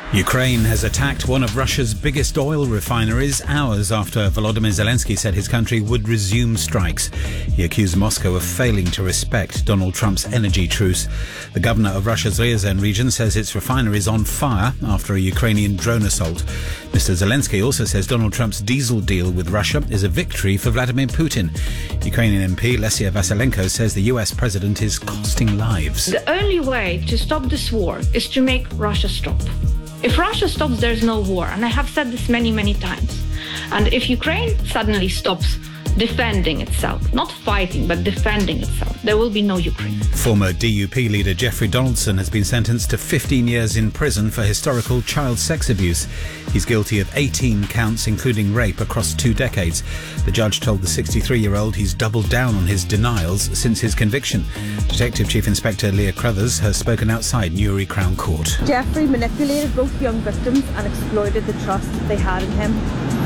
Ukraine has attacked one of Russia's biggest oil refineries hours after Volodymyr Zelensky said his country would resume strikes. He accused Moscow of failing to respect Donald Trump's energy truce. The governor of Russia's Ryazan region says its refinery is on fire after a Ukrainian drone assault. Mr. Zelensky also says Donald Trump's diesel deal with Russia is a victory for Vladimir Putin. Ukrainian MP Lesia Vasylenko says the US president is costing lives. The only way to stop this war is to make Russia stop. If Russia stops, there's no war. And I have said this many, many times. And if Ukraine suddenly stops defending itself, not fighting, but defending itself, there will be no Ukraine. Former DUP leader Jeffrey Donaldson has been sentenced to 15 years in prison for historical child sex abuse. He's guilty of 18 counts, including rape, across 2 decades. The judge told the 63-year-old he's doubled down on his denials since his conviction. Detective Chief Inspector Leah Crothers has spoken outside Newry Crown Court. Jeffrey manipulated both young victims and exploited the trust they had in him.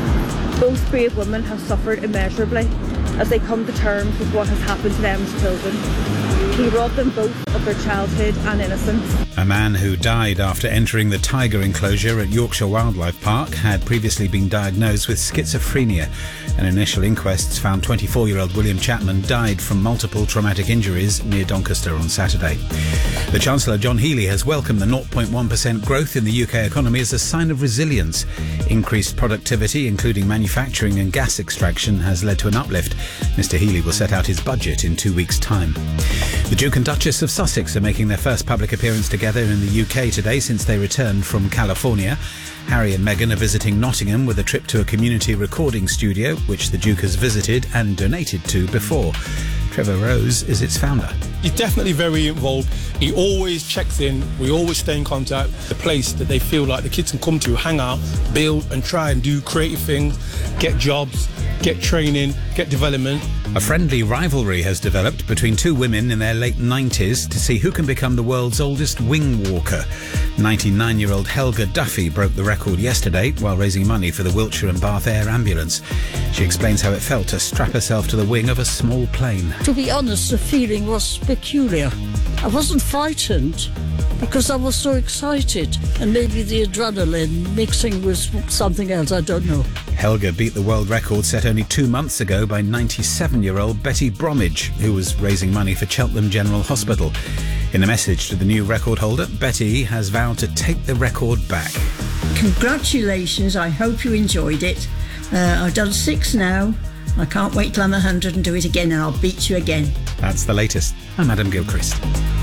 Both brave women have suffered immeasurably as they come to terms with what has happened to them as children. He robbed them both of their childhood and innocence. A man who died after entering the tiger enclosure at Yorkshire Wildlife Park had previously been diagnosed with schizophrenia. An initial inquest found 24-year-old William Chapman died from multiple traumatic injuries near Doncaster on Saturday. The Chancellor John Healey has welcomed the 0.1% growth in the UK economy as a sign of resilience. Increased productivity, including manufacturing and gas extraction, has led to an uplift. Mr Healey will set out his budget in 2 weeks' time. The Duke and Duchess of Sussex are making their first public appearance together in the UK today since they returned from California. Harry and Meghan are visiting Nottingham with a trip to a community recording studio, which the Duke has visited and donated to before. Trevor Rose is its founder. He's definitely very involved. He always checks in. We always stay in contact. The place that they feel like the kids can come to, hang out, build and try and do creative things, get jobs, get training, get development. A friendly rivalry has developed between two women in their late 90s to see who can become the world's oldest wing walker. 99-year-old Helga Duffy broke the record yesterday while raising money for the Wiltshire and Bath Air Ambulance. She explains how it felt to strap herself to the wing of a small plane. To be honest, the feeling was peculiar. I wasn't frightened because I was so excited, and maybe the adrenaline mixing with something else, I don't know. Helga beat the world record set only 2 months ago by 97-year-old Betty Bromwich, who was raising money for Cheltenham General Hospital. In a message to the new record holder, Betty has vowed to take the record back. Congratulations, I hope you enjoyed it. I've done 6 now. I can't wait till I'm 100 and do it again, and I'll beat you again. That's the latest. I'm Adam Gilchrist.